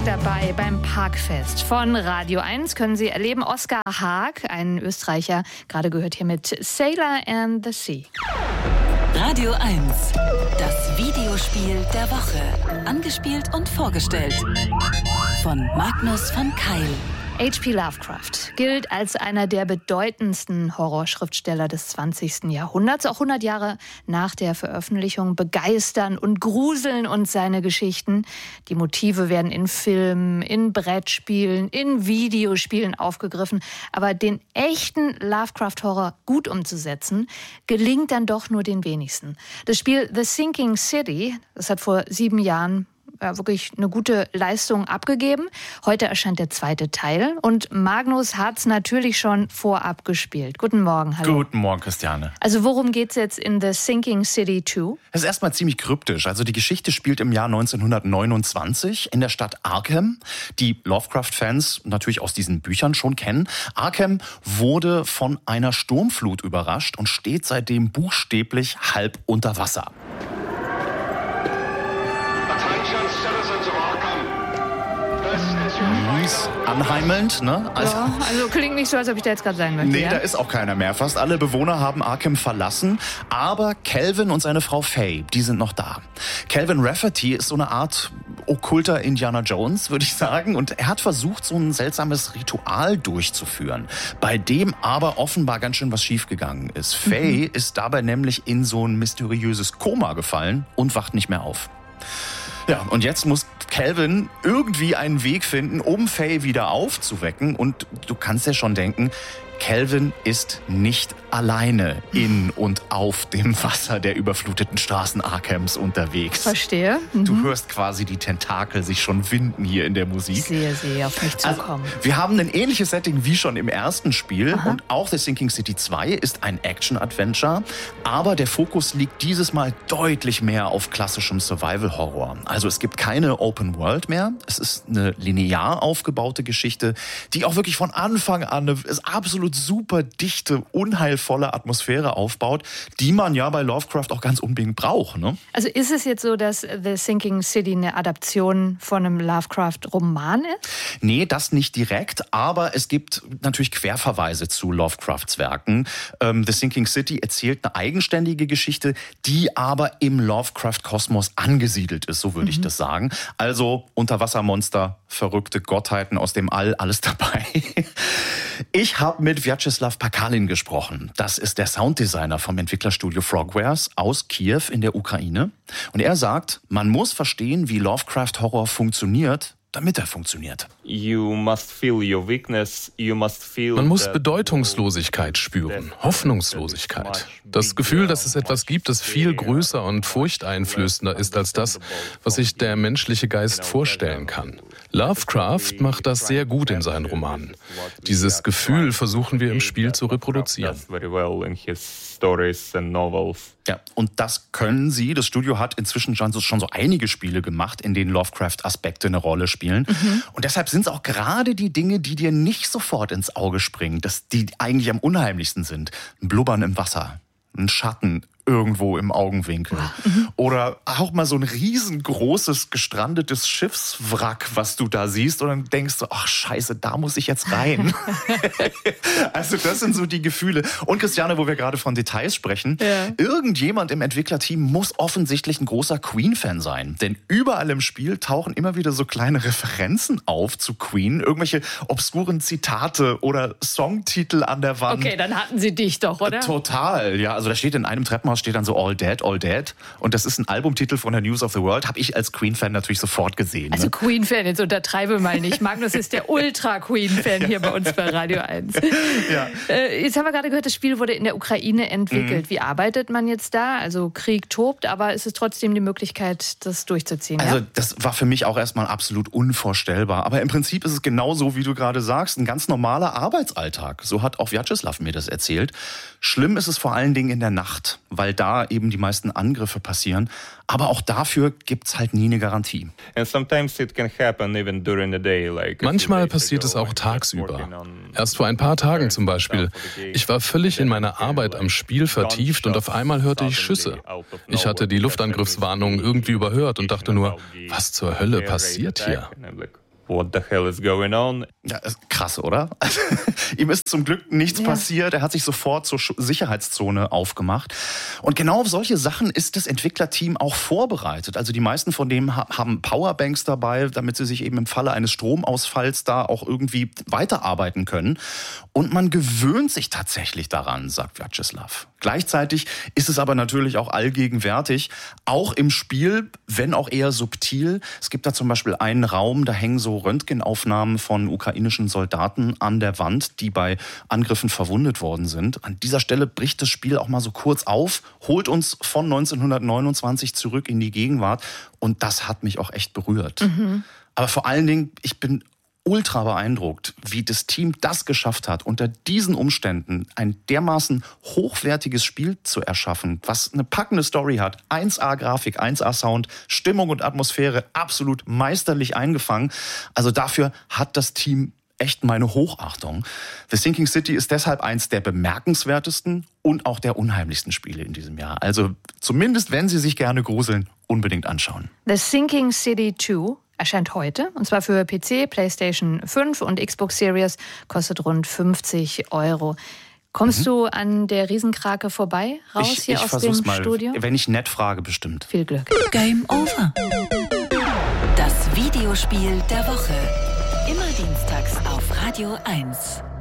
dabei beim Parkfest von Radio 1 können Sie erleben. Oskar Haag, ein Österreicher, gerade gehört hier mit Sailor and the Sea. Radio 1, das Videospiel der Woche. Angespielt und vorgestellt von Magnus von Keil. H.P. Lovecraft gilt als einer der bedeutendsten Horrorschriftsteller des 20. Jahrhunderts. Auch 100 Jahre nach der Veröffentlichung begeistern und gruseln uns seine Geschichten. Die Motive werden in Filmen, in Brettspielen, in Videospielen aufgegriffen. Aber den echten Lovecraft-Horror gut umzusetzen, gelingt dann doch nur den wenigsten. Das Spiel The Sinking City, das hat vor 7 Jahren wirklich eine gute Leistung abgegeben. Heute erscheint der 2. Teil und Magnus hat es natürlich schon vorab gespielt. Guten Morgen, hallo. Guten Morgen, Christiane. Also worum geht's jetzt in The Sinking City 2? Das ist erstmal ziemlich kryptisch. Also die Geschichte spielt im Jahr 1929 in der Stadt Arkham, die Lovecraft-Fans natürlich aus diesen Büchern schon kennen. Arkham wurde von einer Sturmflut überrascht und steht seitdem buchstäblich halb unter Wasser. Anheimelnd, ne? Also klingt nicht so, als ob ich da jetzt gerade sein möchte. Nee, ja? Da ist auch keiner mehr. Fast alle Bewohner haben Arkham verlassen. Aber Calvin und seine Frau Faye, die sind noch da. Calvin Rafferty ist so eine Art okkulter Indiana Jones, würde ich sagen. Und er hat versucht, so ein seltsames Ritual durchzuführen, bei dem aber offenbar ganz schön was schiefgegangen ist. Faye ist dabei nämlich in so ein mysteriöses Koma gefallen und wacht nicht mehr auf. Ja, und jetzt muss Calvin irgendwie einen Weg finden, um Faye wieder aufzuwecken. Und du kannst ja schon denken, Calvin ist nicht alleine in und auf dem Wasser der überfluteten Straßen Arkhams unterwegs. Verstehe. Du hörst quasi die Tentakel sich schon winden hier in der Musik. Ich sehe sie auf mich zukommen. Also, wir haben ein ähnliches Setting wie schon im ersten Spiel. Aha. Und auch The Sinking City 2 ist ein Action-Adventure. Aber der Fokus liegt dieses Mal deutlich mehr auf klassischem Survival-Horror. Also es gibt keine Open World mehr. Es ist eine linear aufgebaute Geschichte, die auch wirklich von Anfang an eine absolut super dichte, unheilvolle Atmosphäre aufbaut, die man ja bei Lovecraft auch ganz unbedingt braucht. Ne? Also ist es jetzt so, dass The Sinking City eine Adaption von einem Lovecraft-Roman ist? Nee, das nicht direkt, aber es gibt natürlich Querverweise zu Lovecrafts Werken. The Sinking City erzählt eine eigenständige Geschichte, die aber im Lovecraft-Kosmos angesiedelt ist, so würde ich das sagen. Also Unterwassermonster, verrückte Gottheiten aus dem All, alles dabei. Ich habe mit Vyacheslav Pakalin gesprochen. Das ist der Sounddesigner vom Entwicklerstudio Frogwares aus Kiew in der Ukraine. Und er sagt, man muss verstehen, wie Lovecraft-Horror funktioniert, damit er funktioniert. Man muss Bedeutungslosigkeit spüren, Hoffnungslosigkeit. Das Gefühl, dass es etwas gibt, das viel größer und furchteinflößender ist als das, was sich der menschliche Geist vorstellen kann. Lovecraft macht das sehr gut in seinen Romanen. Dieses Gefühl versuchen wir im Spiel zu reproduzieren. Ja, und das können sie. Das Studio hat inzwischen schon so einige Spiele gemacht, in denen Lovecraft-Aspekte eine Rolle spielen. Und deshalb sind es auch gerade die Dinge, die dir nicht sofort ins Auge springen, die eigentlich am unheimlichsten sind. Ein Blubbern im Wasser, ein Schatten irgendwo im Augenwinkel. Oder auch mal so ein riesengroßes, gestrandetes Schiffswrack, was du da siehst und dann denkst du, ach scheiße, da muss ich jetzt rein. Also das sind so die Gefühle. Und Christiane, wo wir gerade von Details sprechen, irgendjemand im Entwicklerteam muss offensichtlich ein großer Queen-Fan sein. Denn überall im Spiel tauchen immer wieder so kleine Referenzen auf zu Queen. Irgendwelche obskuren Zitate oder Songtitel an der Wand. Okay, dann hatten sie dich doch, oder? Total, ja. Also da steht in einem Treppenhaus steht dann so All Dead, All Dead. Und das ist ein Albumtitel von der News of the World. Habe ich als Queen-Fan natürlich sofort gesehen. Also Queen-Fan, jetzt untertreibe mal nicht. Magnus ist der Ultra-Queen-Fan hier bei uns bei Radio 1. Ja. Jetzt haben wir gerade gehört, das Spiel wurde in der Ukraine entwickelt. Wie arbeitet man jetzt da? Also Krieg tobt, aber ist es trotzdem die Möglichkeit, das durchzuziehen? Also das war für mich auch erstmal absolut unvorstellbar. Aber im Prinzip ist es genauso, wie du gerade sagst, ein ganz normaler Arbeitsalltag. So hat auch Vyacheslav mir das erzählt. Schlimm ist es vor allen Dingen in der Nacht, weil da eben die meisten Angriffe passieren. Aber auch dafür gibt's halt nie eine Garantie. Manchmal passiert es auch tagsüber. Erst vor ein paar Tagen zum Beispiel. Ich war völlig in meiner Arbeit am Spiel vertieft und auf einmal hörte ich Schüsse. Ich hatte die Luftangriffswarnung irgendwie überhört und dachte nur, was zur Hölle passiert hier? what the hell is going on? Ja, krass, oder? Ihm ist zum Glück nichts passiert. Er hat sich sofort zur Sicherheitszone aufgemacht. Und genau auf solche Sachen ist das Entwicklerteam auch vorbereitet. Also die meisten von denen haben Powerbanks dabei, damit sie sich eben im Falle eines Stromausfalls da auch irgendwie weiterarbeiten können. Und man gewöhnt sich tatsächlich daran, sagt Vyacheslav. Gleichzeitig ist es aber natürlich auch allgegenwärtig, auch im Spiel, wenn auch eher subtil. Es gibt da zum Beispiel einen Raum, da hängen so Röntgenaufnahmen von ukrainischen Soldaten an der Wand, die bei Angriffen verwundet worden sind. An dieser Stelle bricht das Spiel auch mal so kurz auf, holt uns von 1929 zurück in die Gegenwart. Und das hat mich auch echt berührt. Aber vor allen Dingen, ich bin ultra beeindruckt, wie das Team das geschafft hat, unter diesen Umständen ein dermaßen hochwertiges Spiel zu erschaffen, was eine packende Story hat, 1A Grafik, 1A Sound, Stimmung und Atmosphäre absolut meisterlich eingefangen. Also dafür hat das Team echt meine Hochachtung. The Sinking City ist deshalb eins der bemerkenswertesten und auch der unheimlichsten Spiele in diesem Jahr. Also zumindest, wenn Sie sich gerne gruseln, unbedingt anschauen. The Sinking City 2 erscheint heute, und zwar für PC, PlayStation 5 und Xbox Series, kostet rund 50 €. Kommst du an der Riesenkrake vorbei, raus hier aus dem Studio? Wenn ich nett frage, bestimmt. Viel Glück. Game over. Das Videospiel der Woche. Immer dienstags auf Radio 1.